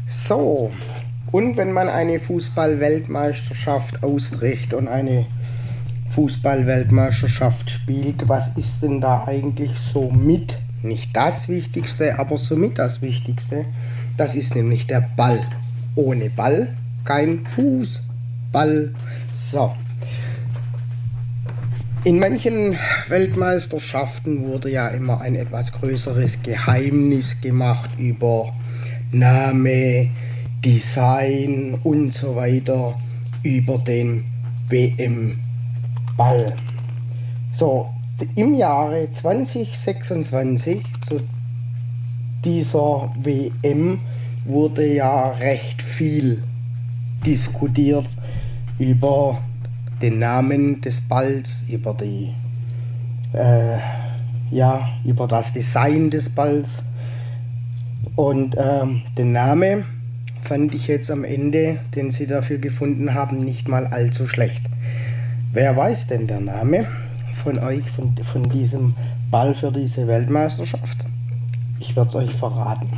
So, und wenn man eine Fußball-Weltmeisterschaft austrägt und eine Fußball-Weltmeisterschaft spielt, was ist denn da eigentlich so mit? Nicht das Wichtigste, aber somit das Wichtigste. Das ist nämlich der Ball. Ohne Ball kein Fußball. So. In manchen Weltmeisterschaften wurde ja immer ein etwas größeres Geheimnis gemacht über Name, Design und so weiter über den WM-Ball. So, im Jahre 2026 zu dieser WM wurde ja recht viel diskutiert über den Namen des Balls, über über das Design des Balls. Und den Namen fand ich jetzt am Ende, den sie dafür gefunden haben, nicht mal allzu schlecht. Wer weiß denn der Name von euch, von diesem Ball für diese Weltmeisterschaft? Ich werde es euch verraten.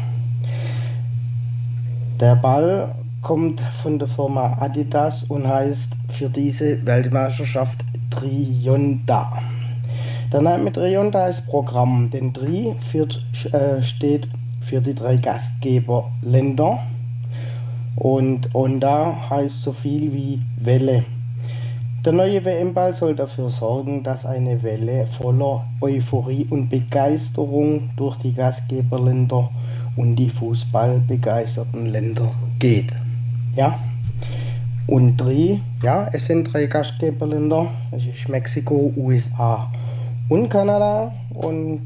Der Ball kommt von der Firma Adidas und heißt für diese Weltmeisterschaft Trionda. Der Name Trionda ist Programm, denn Tri steht für die 3 Gastgeberländer und Onda heißt so viel wie Welle. Der neue WM-Ball soll dafür sorgen, dass eine Welle voller Euphorie und Begeisterung durch die Gastgeberländer und die fußballbegeisterten Länder geht. Ja, und es sind 3 Gastgeberländer, das ist Mexiko, USA und Kanada und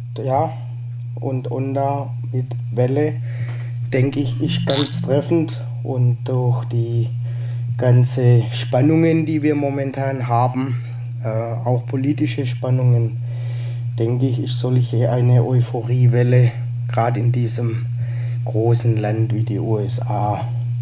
Onda mit Welle, denke ich, ist ganz treffend und durch die ganze Spannungen, die wir momentan haben, auch politische Spannungen, denke ich, ist solche eine Euphoriewelle, gerade in diesem großen Land wie die USA,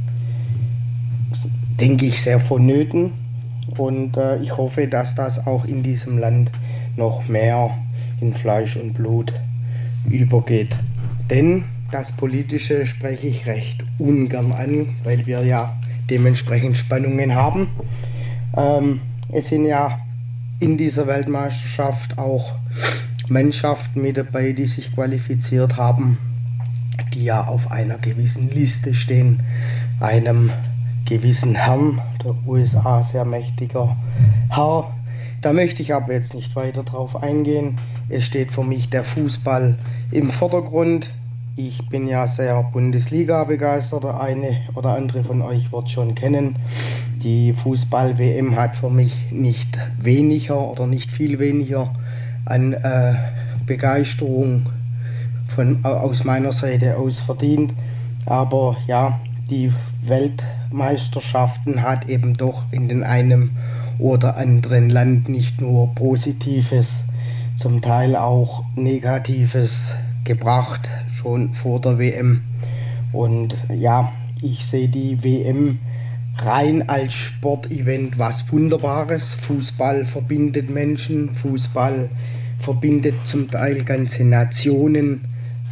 denke ich, sehr vonnöten und ich hoffe, dass das auch in diesem Land noch mehr in Fleisch und Blut übergeht. Denn das Politische spreche ich recht ungern an, weil wir ja dementsprechend Spannungen haben. Es sind ja in dieser Weltmeisterschaft auch Mannschaften mit dabei, die sich qualifiziert haben, die ja auf einer gewissen Liste stehen, einem gewissen Herrn, der USA sehr mächtiger Herr. Da möchte ich aber jetzt nicht weiter drauf eingehen. Es steht für mich der Fußball im Vordergrund. Ich bin ja sehr Bundesliga begeistert, der eine oder andere von euch wird schon kennen. Die Fußball-WM hat für mich nicht viel weniger an Begeisterung aus meiner Seite aus verdient. Aber ja, die Weltmeisterschaften hat eben doch in den einem oder anderen Land nicht nur Positives, zum Teil auch Negatives gebracht, schon vor der WM. Und ja, ich sehe die WM rein als Sportevent was Wunderbares. Fußball verbindet Menschen, Fußball verbindet zum Teil ganze Nationen.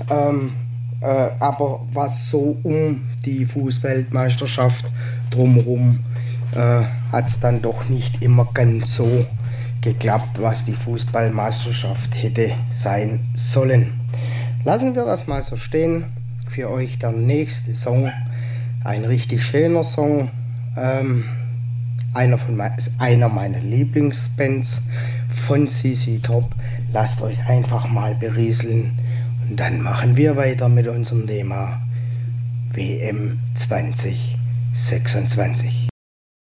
Aber was so um die Fußballweltmeisterschaft drumherum hat es dann doch nicht immer ganz so geklappt, was die Fußballmeisterschaft hätte sein sollen. Lassen wir das mal so stehen. Für euch der nächste Song, ein richtig schöner Song, einer meiner Lieblingsbands von CC Top. Lasst euch einfach mal berieseln und dann machen wir weiter mit unserem Thema WM 2026.